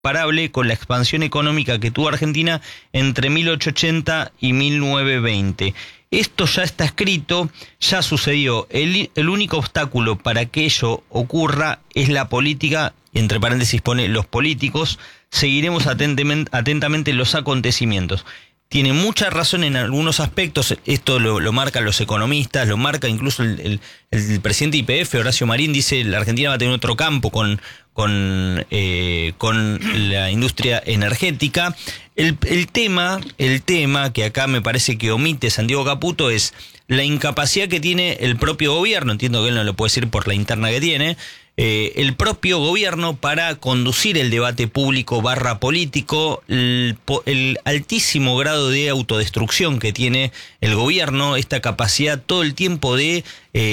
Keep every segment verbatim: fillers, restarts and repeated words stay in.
comparable con la expansión económica que tuvo Argentina entre mil ochocientos ochenta y mil novecientos veinte. Esto ya está escrito, ya sucedió. El, el único obstáculo para que ello ocurra es la política, entre paréntesis pone los políticos. Seguiremos atentamente, atentamente los acontecimientos. Tiene mucha razón en algunos aspectos, esto lo, lo marcan los economistas, lo marca incluso el, el, el presidente de I P F, Horacio Marín, dice la Argentina va a tener otro campo con, con, eh, con la industria energética. El, el tema, el tema que acá me parece que omite Santiago Caputo es la incapacidad que tiene el propio gobierno, entiendo que él no lo puede decir por la interna que tiene, Eh, el propio gobierno para conducir el debate público barra político, el, el altísimo grado de autodestrucción que tiene el gobierno, esta capacidad todo el tiempo de,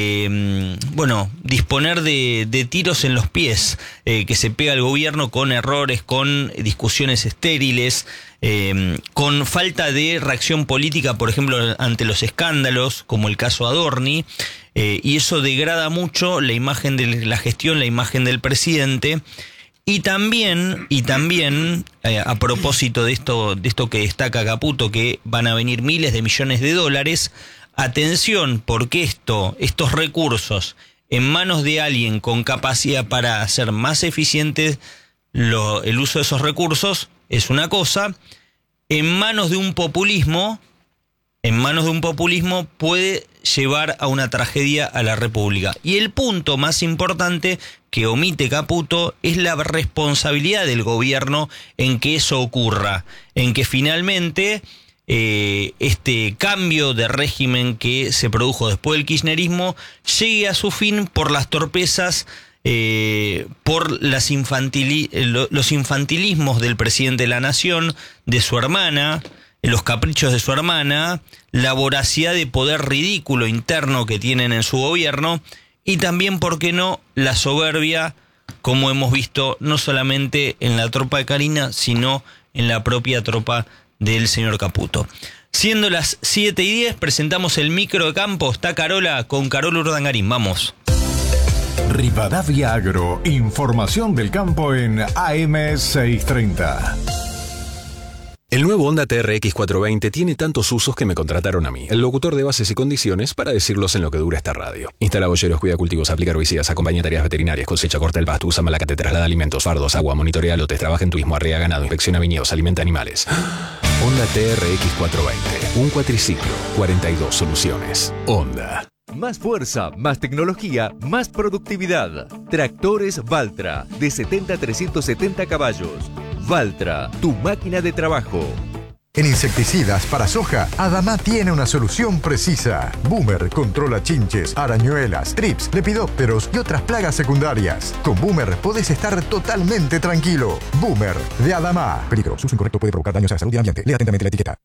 eh, bueno, disponer de, de tiros en los pies, eh, que se pega el gobierno con errores, con discusiones estériles, eh, con falta de reacción política, por ejemplo, ante los escándalos, como el caso Adorni. Eh, y eso degrada mucho la imagen de la gestión, la imagen del presidente. Y también, y también eh, a propósito de esto, de esto que destaca Caputo, que van a venir miles de millones de dólares, atención, porque esto, estos recursos en manos de alguien con capacidad para hacer más eficiente lo, el uso de esos recursos es una cosa, en manos de un populismo, en manos de un populismo puede llevar a una tragedia a la República. Y el punto más importante que omite Caputo es la responsabilidad del gobierno en que eso ocurra, en que finalmente eh, este cambio de régimen que se produjo después del kirchnerismo llegue a su fin por las torpezas, eh, por las infantili- los infantilismos del presidente de la Nación, de su hermana, los caprichos de su hermana, la voracidad de poder ridículo interno que tienen en su gobierno y también, ¿por qué no?, la soberbia, como hemos visto no solamente en la tropa de Karina, sino en la propia tropa del señor Caputo. Siendo las siete y diez, presentamos el micro de campo. Está Carola con Carola Urdangarín. Vamos. Rivadavia Agro, información del campo en A M seiscientos treinta. El nuevo Honda T R X cuatrocientos veinte tiene tantos usos que me contrataron a mí, el locutor de bases y condiciones, para decirlos en lo que dura esta radio. Instala boyeros, cuida cultivos, aplica herbicidas, acompaña tareas veterinarias, cosecha, corta el pasto, usa malacate, traslada alimentos, fardos, agua, monitorea lotes, trabaja en turismo, arrea ganado, inspecciona viñedos, alimenta animales. Honda T R X cuatrocientos veinte, un cuatriciclo, cuarenta y dos soluciones. Honda. Más fuerza, más tecnología, más productividad. Tractores Valtra, de setenta a trescientos setenta caballos. Valtra, tu máquina de trabajo. En insecticidas para soja, Adama tiene una solución precisa. Boomer controla chinches, arañuelas, trips, lepidópteros y otras plagas secundarias. Con Boomer podés estar totalmente tranquilo. Boomer, de Adama. Peligro, su uso incorrecto puede provocar daños a la salud y al ambiente. Lea atentamente la etiqueta.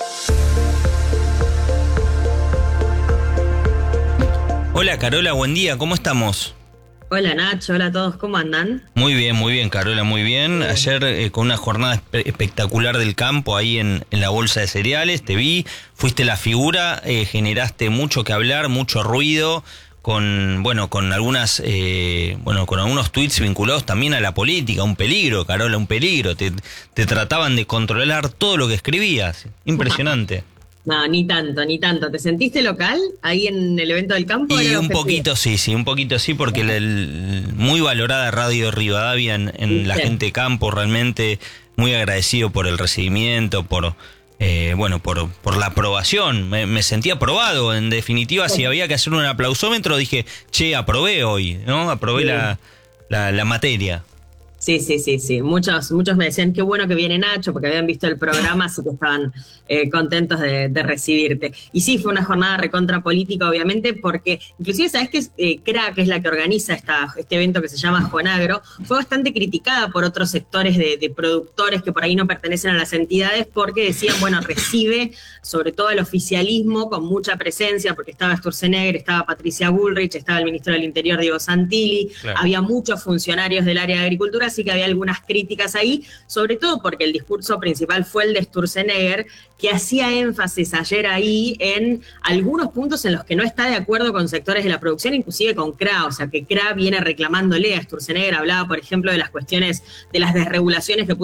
Hola Carola, buen día, ¿cómo estamos? Hola Nacho, hola a todos, ¿cómo andan? Muy bien, muy bien Carola, muy bien. Ayer eh, con una jornada espe- espectacular del campo ahí en, en la bolsa de cereales, te vi, fuiste la figura, eh, generaste mucho que hablar, mucho ruido, con bueno con algunas eh, bueno con algunos tweets vinculados también a la política, un peligro, Carola, un peligro. Te, te trataban de controlar todo lo que escribías, impresionante. No, ni tanto, ni tanto. ¿Te sentiste local ahí en el evento del campo? Y un poquito sí, sí, un poquito sí, porque la el, muy valorada Radio Rivadavia en, en sí, la gente de campo, realmente muy agradecido por el recibimiento, por eh, bueno, por, por la aprobación. Me, me sentí aprobado, en definitiva, sí. Si había que hacer un aplausómetro, dije, che, aprobé hoy, ¿no? Aprobé sí. la, la, la materia. Sí, sí, sí, sí. Muchos, muchos me decían qué bueno que viene Nacho, porque habían visto el programa, así que estaban eh, contentos de, de recibirte. Y sí, fue una jornada recontra política, obviamente, porque inclusive, ¿sabés que eh, C R A, que es la que organiza esta, este evento que se llama Juanagro, fue bastante criticada por otros sectores de, de productores que por ahí no pertenecen a las entidades, porque decían, bueno, recibe sobre todo el oficialismo con mucha presencia, porque estaba Sturzenegger, estaba Patricia Bullrich, estaba el ministro del Interior, Diego Santilli, claro. Había muchos funcionarios del área de agricultura, sí que había algunas críticas ahí, sobre todo porque el discurso principal fue el de Sturzenegger, que hacía énfasis ayer ahí en algunos puntos en los que no está de acuerdo con sectores de la producción, inclusive con C R A, o sea que C R A viene reclamándole a Sturzenegger, hablaba por ejemplo de las cuestiones de las desregulaciones que